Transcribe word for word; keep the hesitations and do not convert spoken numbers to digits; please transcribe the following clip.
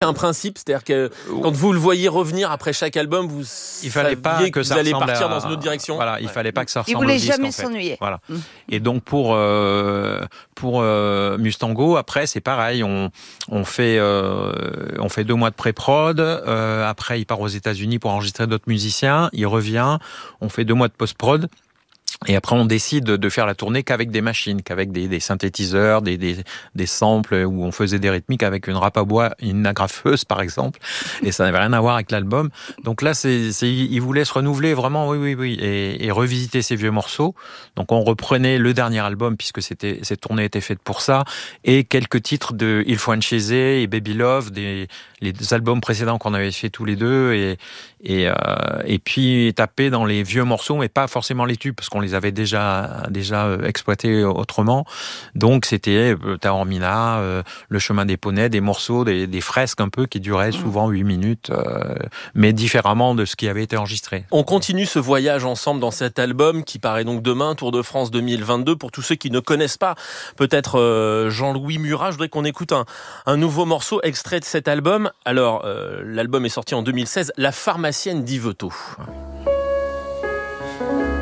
un principe, c'est-à-dire que quand vous le voyez revenir après chaque album, vous il fallait pas que, que ça vous allez ressemble partir à... dans une autre direction. Voilà, il ouais. fallait pas que ça ressemble il voulait au disque, jamais en fait. s'ennuyer. Voilà. Mmh. Et donc pour euh, pour euh, Mustango, après c'est pareil, on on fait euh, on fait deux mois de pré-prod. Euh, après il part aux États-Unis pour enregistrer d'autres musiciens. Il revient, on fait deux mois de post-prod. Et après, on décide de faire la tournée qu'avec des machines, qu'avec des, des synthétiseurs, des, des, des samples où on faisait des rythmiques avec une râpe à bois, une agrafeuse, par exemple. Et ça n'avait rien à voir avec l'album. Donc là, c'est, c'est, il voulait se renouveler vraiment, oui, oui, oui, et, et revisiter ses vieux morceaux. Donc on reprenait le dernier album, puisque c'était, cette tournée était faite pour ça, et quelques titres de Il Francese et Baby Love, des, les deux albums précédents qu'on avait fait tous les deux, et, et, euh, et puis taper dans les vieux morceaux, mais pas forcément les tubes, parce qu'on les avait déjà déjà exploités autrement. Donc c'était euh, Taormina, euh, Le Chemin des Poneys, des morceaux, des, des fresques un peu qui duraient souvent huit minutes, euh, mais différemment de ce qui avait été enregistré. On continue ce voyage ensemble dans cet album qui paraît donc demain, Tour de France deux mille vingt-deux. Pour tous ceux qui ne connaissent pas peut-être euh, Jean-Louis Murat, je voudrais qu'on écoute un, un nouveau morceau extrait de cet album. Alors, euh, l'album est sorti en deux mille seize, La pharmacienne d'Yvetot.